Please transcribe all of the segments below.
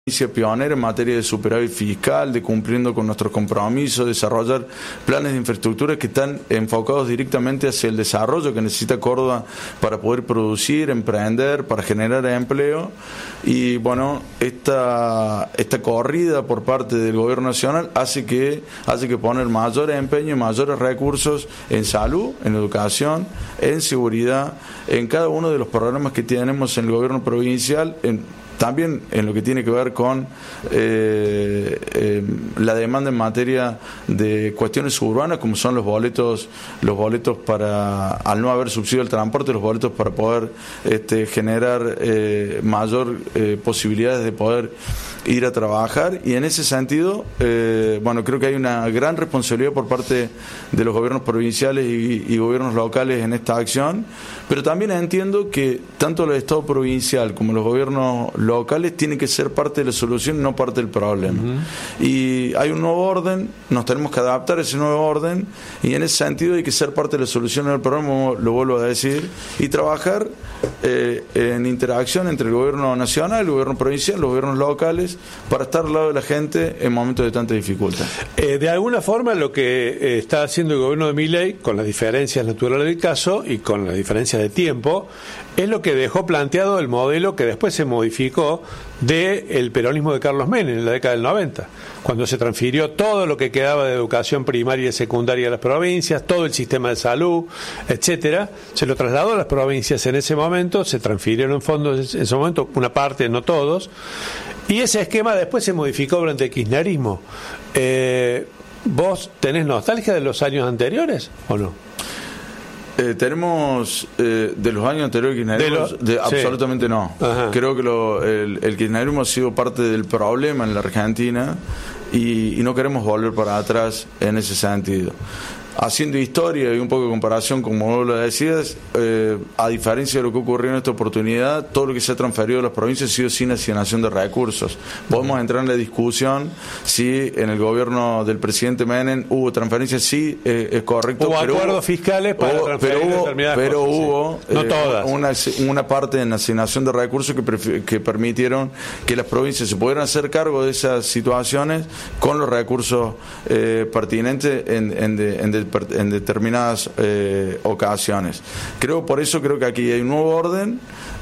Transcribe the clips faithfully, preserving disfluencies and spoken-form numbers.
pionera en materia de superávit fiscal, de cumpliendo con nuestros compromisos, desarrollar planes de infraestructura que están enfocados directamente hacia el desarrollo que necesita Córdoba para poder producir, emprender, para generar empleo. Y bueno, esta esta corrida por parte del gobierno nacional hace que hace que poner mayor empeño y mayores recursos en salud, en educación, en seguridad, en cada uno de los programas que tenemos en el gobierno provincial, en también en lo que tiene que ver con eh, eh, la demanda en materia de cuestiones urbanas, como son los boletos, los boletos para, al no haber subsidio al transporte, los boletos para poder este, generar eh, mayor eh, posibilidades de poder ir a trabajar. Y en ese sentido, eh, bueno, creo que hay una gran responsabilidad por parte de los gobiernos provinciales y, y gobiernos locales en esta acción, pero también entiendo que tanto el Estado provincial como los gobiernos locales tienen que ser parte de la solución, no parte del problema. Uh-huh. Y hay un nuevo orden, nos tenemos que adaptar a ese nuevo orden, y en ese sentido hay que ser parte de la solución del problema, lo vuelvo a decir, y trabajar eh, en interacción entre el gobierno nacional, el gobierno provincial, los gobiernos locales, para estar al lado de la gente en momentos de tanta dificultad. Eh, de alguna forma lo que eh, está haciendo el gobierno de Milei, con las diferencias naturales del caso y con las diferencias de tiempo, es lo que dejó planteado el modelo que después se modificó del peronismo de Carlos Menem en la década del noventa, cuando se transfirió todo lo que quedaba de educación primaria y secundaria a las provincias, todo el sistema de salud, etcétera, se lo trasladó a las provincias en ese momento, se transfirieron fondos en ese momento, una parte, no todos, y ese esquema después se modificó durante el kirchnerismo. Eh, ¿Vos tenés nostalgia de los años anteriores o no? Eh, tenemos eh, de los años anteriores kirchnerismo, de de, sí. Absolutamente no. Ajá. Creo que lo, el, el kirchnerismo ha sido parte del problema en la Argentina y, y no queremos volver para atrás en ese sentido. Haciendo historia y un poco de comparación, como vos lo decías, eh, a diferencia de lo que ocurrió en esta oportunidad, todo lo que se ha transferido a las provincias ha sido sin asignación de recursos. Podemos entrar en la discusión si en el gobierno del presidente Menem hubo transferencias, sí, eh, es correcto. Hubo pero acuerdos hubo, fiscales para hubo, transferir pero hubo, determinadas pero cosas, hubo sí. No eh, todas. Una, una parte en asignación de recursos que, pref- que permitieron que las provincias se pudieran hacer cargo de esas situaciones con los recursos eh, pertinentes en, en, de, en de, en determinadas eh, ocasiones. Creo, por eso creo que aquí hay un nuevo orden.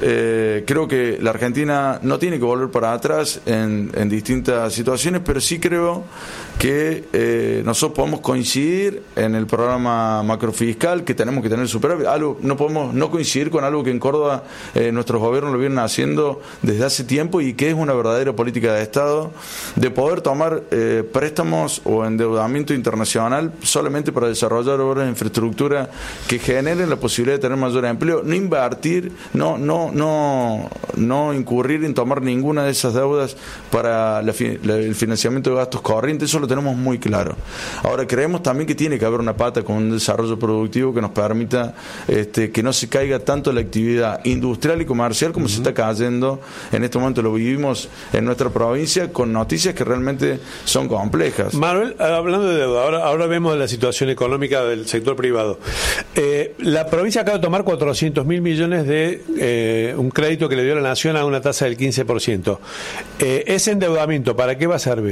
Eh, creo que la Argentina no tiene que volver para atrás en, en distintas situaciones, pero sí creo que eh, nosotros podemos coincidir en el programa macrofiscal, que tenemos que tener superávit. Algo, no podemos no coincidir con algo que en Córdoba eh, nuestros gobiernos lo vienen haciendo desde hace tiempo y que es una verdadera política de Estado, de poder tomar eh, préstamos o endeudamiento internacional solamente para desarrollar obras de infraestructura que generen la posibilidad de tener mayor empleo, no invertir, no no no no incurrir en tomar ninguna de esas deudas para la, la, el financiamiento de gastos corrientes. Eso lo tenemos muy claro. Ahora, creemos también que tiene que haber una pata con un desarrollo productivo que nos permita este, que no se caiga tanto la actividad industrial y comercial como uh-huh. se está cayendo en este momento. Lo vivimos en nuestra provincia con noticias que realmente son complejas. Manuel, hablando de deuda, ahora, ahora vemos la situación económica del sector privado. Eh, la provincia acaba de tomar cuatrocientos mil millones de eh, un crédito que le dio la Nación a una tasa del quince por ciento. Eh, ese endeudamiento, ¿para qué va a servir?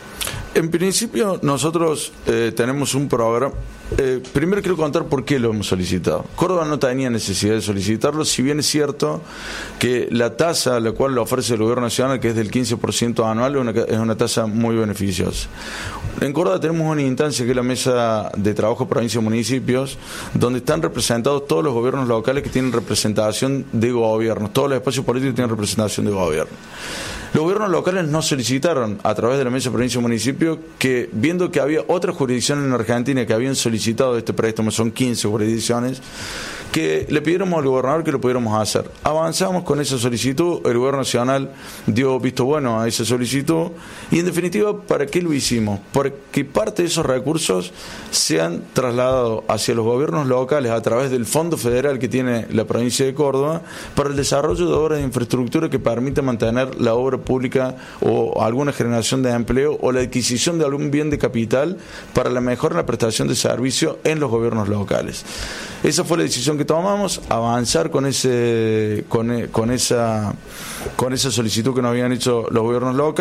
En principio, nosotros eh, tenemos un programa. Eh, primero quiero contar por qué lo hemos solicitado. Córdoba no tenía necesidad de solicitarlo, si bien es cierto que la tasa a la cual lo ofrece el gobierno nacional, que es del quince por ciento anual, es una, es una tasa muy beneficiosa. En Córdoba tenemos una instancia que es la Mesa de Trabajo Provincia y Municipios, donde están representados todos los gobiernos locales que tienen representación de gobierno, todos los espacios políticos tienen representación de gobierno. Los gobiernos locales no solicitaron a través de la Mesa de Provincia y Municipio que, viendo que había otras jurisdicciones en Argentina que habían solicitado este préstamo, son quince jurisdicciones, que le pidiéramos al gobernador que lo pudiéramos hacer. Avanzamos con esa solicitud, el gobierno nacional dio visto bueno a esa solicitud y, en definitiva, ¿para qué lo hicimos? Porque parte de esos recursos sean trasladados hacia los gobiernos locales a través del fondo federal que tiene la provincia de Córdoba para el desarrollo de obras de infraestructura que permita mantener la obra pública o alguna generación de empleo o la adquisición de algún bien de capital para la mejora en la prestación de servicio en los gobiernos locales. Esa fue la decisión que que tomamos, avanzar con ese con, con esa con esa solicitud que nos habían hecho los gobiernos locales.